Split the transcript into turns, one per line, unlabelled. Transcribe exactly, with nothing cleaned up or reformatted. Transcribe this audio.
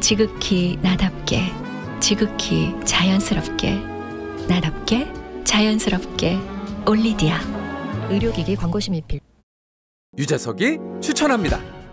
지극히 나답게, 지극히 자연스럽게, 나답게, 자연스럽게 올리디아.
의료기기 광고심의필.
유재석이 추천합니다.